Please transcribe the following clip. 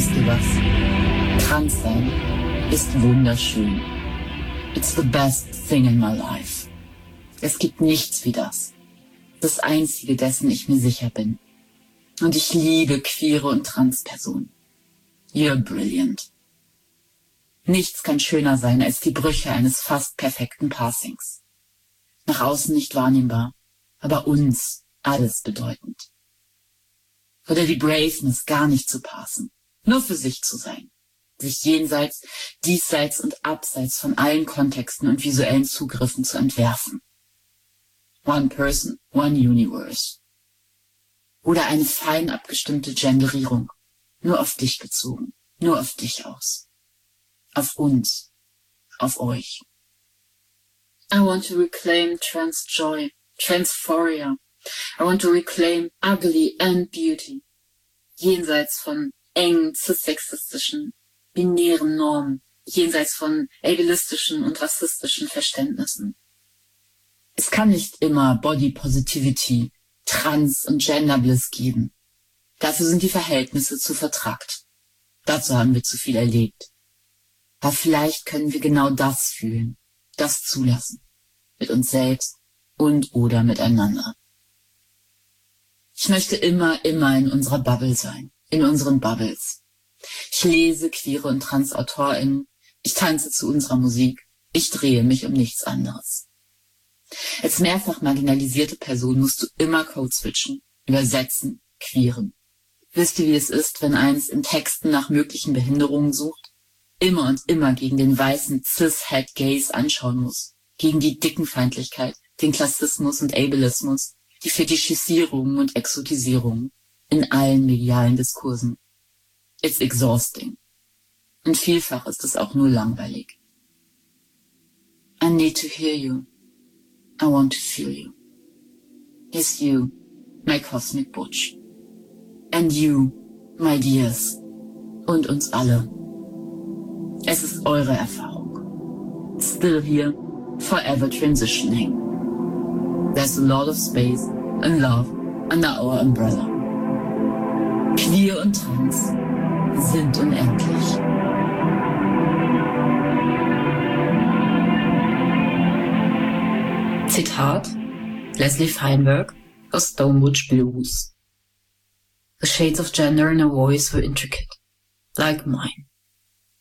Wisst ihr was? Trans sein ist wunderschön. It's the best thing in my life. Es gibt nichts wie das. Das Einzige, dessen ich mir sicher bin. Und ich liebe queere und Trans-Personen. You're brilliant. Nichts kann schöner sein als die Brüche eines fast perfekten Passings. Nach außen nicht wahrnehmbar, aber uns alles bedeutend. Oder die Braveness, gar nicht zu passen, nur für sich zu sein, sich jenseits, diesseits und abseits von allen Kontexten und visuellen Zugriffen zu entwerfen. One person, one universe. Oder eine fein abgestimmte Genderierung, nur auf dich bezogen, nur auf dich aus. Auf uns, auf euch. I want to reclaim trans joy, transphoria. I want to reclaim ugly and beauty. Jenseits von engen, cis-sexistischen, binären Normen, jenseits von ableistischen und rassistischen Verständnissen. Es kann nicht immer Body Positivity, Trans- und Genderbliss geben. Dafür sind die Verhältnisse zu vertrackt. Dazu haben wir zu viel erlebt. Aber vielleicht können wir genau das fühlen, das zulassen. Mit uns selbst und oder miteinander. Ich möchte immer in unserer Bubble sein, in unseren Bubbles. Ich lese queere und Trans-AutorInnen, ich tanze zu unserer Musik, ich drehe mich um nichts anderes. Als mehrfach marginalisierte Person musst du immer Code switchen, übersetzen, queeren. Wisst ihr, wie es ist, wenn eins in Texten nach möglichen Behinderungen sucht? Immer und immer gegen den weißen Cis-Het-Gaze anschauen muss. Gegen die Dickenfeindlichkeit, den Klassismus und Ableismus, die Fetischisierung und Exotisierung in allen medialen Diskursen. It's exhausting. Und vielfach ist es auch nur langweilig. I need to hear you. I want to feel you. Yes, you, my cosmic butch. And you, my dears. Und uns alle. Es ist eure Erfahrung. Still here, forever transitioning. There's a lot of space and love under our umbrella. Queer und Trans sind unendlich. Zitat Leslie Feinberg aus Stonebridge Blues. The shades of gender in her voice were intricate, like mine.